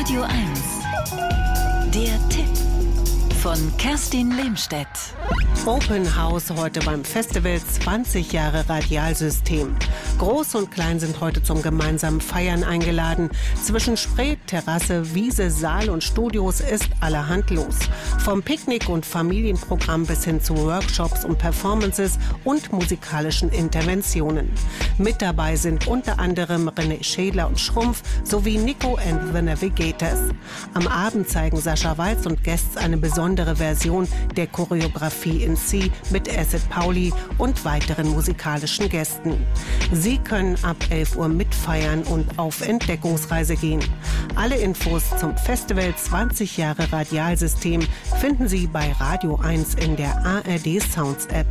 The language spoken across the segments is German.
Radio 1. Der Tipp von Kerstin Lehmstedt. Open House heute beim Festival 20 Jahre Radialsystem. Groß und Klein sind heute zum gemeinsamen Feiern eingeladen. Zwischen Spree, Terrasse, Wiese, Saal und Studios ist allerhand los. Vom Picknick- und Familienprogramm bis hin zu Workshops und Performances und musikalischen Interventionen. Mit dabei sind unter anderem René Schädler und Schrumpf sowie Nico and the Navigators. Am Abend zeigen Sascha Walz und Guests eine besondere Version der Choreografie in C mit Acid Pauli und weiteren musikalischen Gästen. Sie können ab 11 Uhr mitfeiern und auf Entdeckungsreise gehen. Alle Infos zum Festival 20 Jahre Radialsystem finden Sie bei Radio 1 in der ARD Sounds App.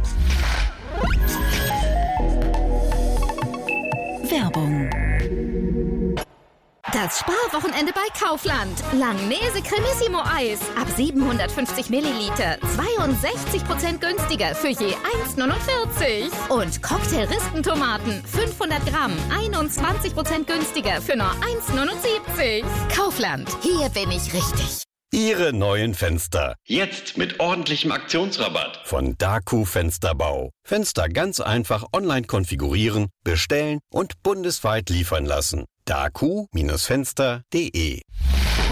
Werbung. Das Sparwochenende bei Kaufland. Langnese Cremissimo Eis. Ab 750 Milliliter. 62% günstiger für je 1,49. Und Cocktail-Rispentomaten. 500 Gramm. 21% günstiger für nur 1,79. Kaufland. Hier bin ich richtig. Ihre neuen Fenster. Jetzt mit ordentlichem Aktionsrabatt. Von Daku Fensterbau. Fenster ganz einfach online konfigurieren, bestellen und bundesweit liefern lassen. daku-fenster.de